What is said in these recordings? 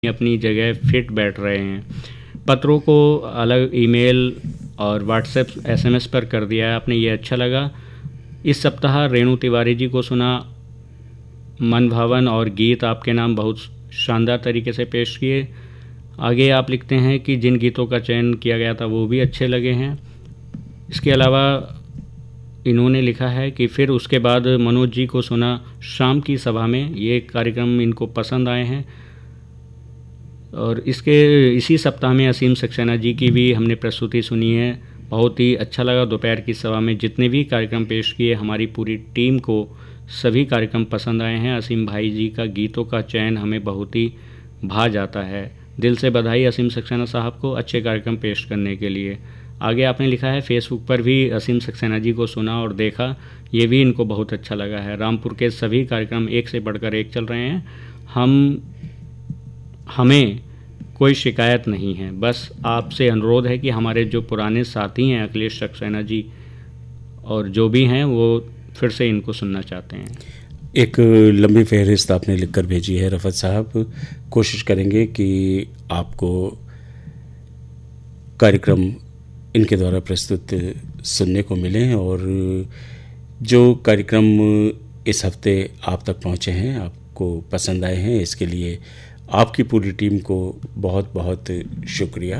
अपनी जगह फिट बैठ रहे हैं। पत्रों को अलग ईमेल और व्हाट्सएप एसएमएस पर कर दिया है आपने, ये अच्छा लगा। इस सप्ताह रेणु तिवारी जी को सुना, मन भावन और गीत आपके नाम बहुत शानदार तरीके से पेश किए। आगे आप लिखते हैं कि जिन गीतों का चयन किया गया था वो भी अच्छे लगे हैं। इसके अलावा इन्होंने लिखा है कि फिर उसके बाद मनोज जी को सुना शाम की सभा में, ये कार्यक्रम इनको पसंद आए हैं। और इसी सप्ताह में असीम सक्सेना जी की भी हमने प्रस्तुति सुनी है, बहुत ही अच्छा लगा। दोपहर की सभा में जितने भी कार्यक्रम पेश किए हमारी पूरी टीम को सभी कार्यक्रम पसंद आए हैं। असीम भाई जी का गीतों का चयन हमें बहुत ही भा जाता है। दिल से बधाई असीम सक्सेना साहब को अच्छे कार्यक्रम पेश करने के लिए। आगे आपने लिखा है फेसबुक पर भी असीम सक्सेना जी को सुना और देखा, ये भी इनको बहुत अच्छा लगा है। रामपुर के सभी कार्यक्रम एक से बढ़कर एक चल रहे हैं। हमें कोई शिकायत नहीं है, बस आपसे अनुरोध है कि हमारे जो पुराने साथी हैं अखिलेश सक्सेना जी और जो भी हैं वो फिर से इनको सुनना चाहते हैं। एक लंबी फहरिस्त आपने लिखकर भेजी है रफ़त साहब। कोशिश करेंगे कि आपको कार्यक्रम इनके द्वारा प्रस्तुत सुनने को मिलें, और जो कार्यक्रम इस हफ्ते आप तक पहुंचे हैं, आपको पसंद आए हैं, इसके लिए आपकी पूरी टीम को बहुत बहुत शुक्रिया।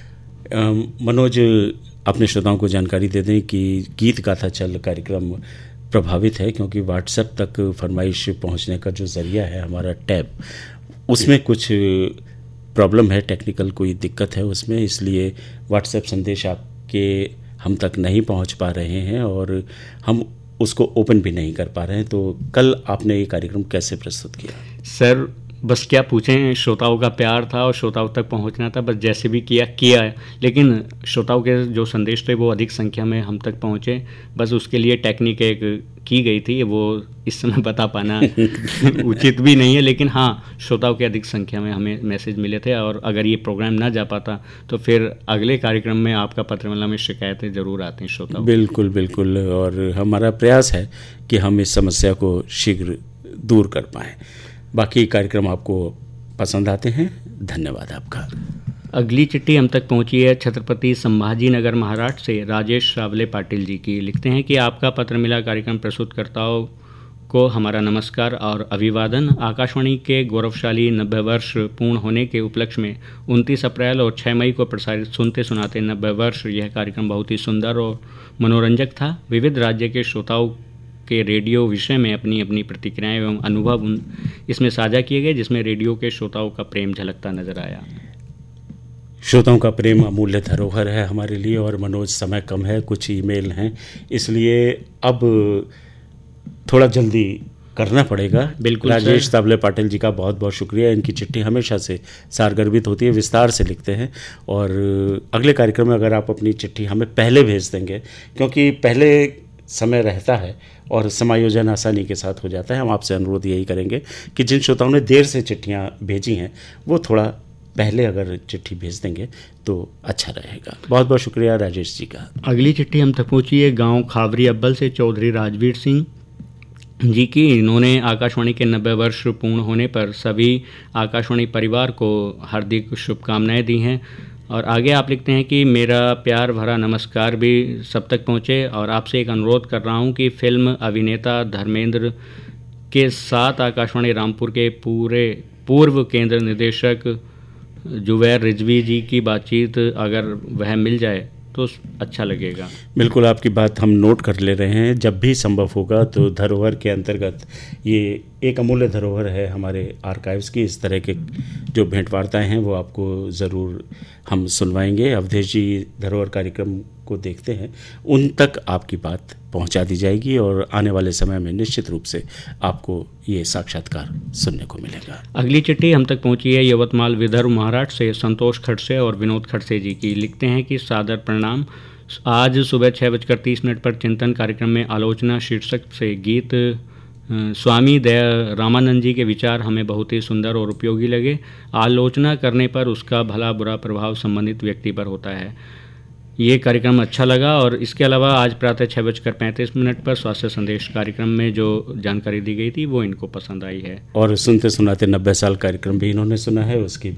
मनोज, अपने श्रोताओं को जानकारी दे दें कि गीत गाथा चल कार्यक्रम प्रभावित है, क्योंकि व्हाट्सएप तक फरमाइश पहुंचने का जो ज़रिया है हमारा टैब, उसमें कुछ प्रॉब्लम है, टेक्निकल कोई दिक्कत है उसमें, इसलिए व्हाट्सएप संदेश आपके हम तक नहीं पहुंच पा रहे हैं और हम उसको ओपन भी नहीं कर पा रहे हैं। तो कल आपने ये कार्यक्रम कैसे प्रस्तुत किया? सर बस क्या पूछें, श्रोताओं का प्यार था और श्रोताओं तक पहुंचना था, बस जैसे भी किया। लेकिन श्रोताओं के जो संदेश थे वो अधिक संख्या में हम तक पहुंचे, बस उसके लिए टेक्निक एक की गई थी, वो इस समय बता पाना उचित भी नहीं है। लेकिन हाँ, श्रोताओं के अधिक संख्या में हमें मैसेज मिले थे, और अगर ये प्रोग्राम ना जा पाता तो फिर अगले कार्यक्रम में आपका पत्रमाला में शिकायतें ज़रूर आती हैं श्रोताओं। बिल्कुल बिल्कुल, और हमारा प्रयास है कि हम इस समस्या को शीघ्र दूर कर पाएँ। बाकी कार्यक्रम आपको पसंद आते हैं, धन्यवाद आपका। अगली चिट्ठी हम तक पहुंची है छत्रपति संभाजी नगर महाराष्ट्र से राजेश रावले पाटिल जी की। लिखते हैं कि आपका पत्र मिला कार्यक्रम प्रस्तुतकर्ताओं को हमारा नमस्कार और अभिवादन। आकाशवाणी के गौरवशाली 90 वर्ष पूर्ण होने के उपलक्ष्य में 29 अप्रैल और 6 मई को प्रसारित सुनते सुनाते 90 वर्ष, यह कार्यक्रम बहुत ही सुंदर और मनोरंजक था। विविध राज्य के श्रोताओं के रेडियो विषय में अपनी अपनी प्रतिक्रियाएं एवं अनुभव इसमें साझा किए गए, जिसमें रेडियो के श्रोताओं का प्रेम झलकता नजर आया। श्रोताओं का प्रेम अमूल्य धरोहर है हमारे लिए। और मनोज, समय कम है, कुछ ईमेल हैं, इसलिए अब थोड़ा जल्दी करना पड़ेगा। बिल्कुल राजेश तावले पाटिल जी का बहुत बहुत शुक्रिया। इनकी चिट्ठी हमेशा से सारगर्भित होती है, विस्तार से लिखते हैं। और अगले कार्यक्रम में अगर आप अपनी चिट्ठी हमें पहले भेज देंगे, क्योंकि पहले समय रहता है और समायोजन आसानी के साथ हो जाता है, हम आपसे अनुरोध यही करेंगे कि जिन श्रोताओं ने देर से चिट्ठियाँ भेजी हैं वो थोड़ा पहले अगर चिट्ठी भेज देंगे तो अच्छा रहेगा। बहुत बहुत शुक्रिया राजेश जी का। अगली चिट्ठी हम तक पहुँची है गांव खावरी अब्बल से चौधरी राजवीर सिंह जी की। इन्होंने आकाशवाणी के 90 वर्ष पूर्ण होने पर सभी आकाशवाणी परिवार को हार्दिक शुभकामनाएं दी हैं। और आगे आप लिखते हैं कि मेरा प्यार भरा नमस्कार भी सब तक पहुँचे, और आपसे एक अनुरोध कर रहा हूँ कि फिल्म अभिनेता धर्मेंद्र के साथ आकाशवाणी रामपुर के पूर्व केंद्र निदेशक जुबैर रिजवी जी की बातचीत अगर वह मिल जाए तो अच्छा लगेगा। बिल्कुल, आपकी बात हम नोट कर ले रहे हैं। जब भी संभव होगा तो धरोहर के अंतर्गत ये एक अमूल्य धरोहर है हमारे आर्काइव्स की, इस तरह के जो भेंटवार्ताएं हैं वो आपको ज़रूर हम सुनवाएंगे। अवधेश जी धरोहर कार्यक्रम को देखते हैं, उन तक आपकी बात पहुंचा दी जाएगी और आने वाले समय में निश्चित रूप से आपको ये साक्षात्कार सुनने को मिलेगा। अगली चिट्ठी हम तक पहुंची है यवतमाल विदर्भ महाराष्ट्र से संतोष खड़से और विनोद खड़से जी की। लिखते हैं कि सादर प्रणाम। आज सुबह 6:30 पर चिंतन कार्यक्रम में आलोचना शीर्षक से गीत स्वामी दया रामानंद जी के विचार हमें बहुत ही सुंदर और उपयोगी लगे। आलोचना करने पर उसका भला बुरा प्रभाव संबंधित व्यक्ति पर होता है। ये कार्यक्रम अच्छा लगा। और इसके अलावा आज प्रातः 6:35 पर स्वास्थ्य संदेश कार्यक्रम में जो जानकारी दी गई थी वो इनको पसंद आई है। और सुनते सुनाते 90 साल कार्यक्रम भी इन्होंने सुना है, उसकी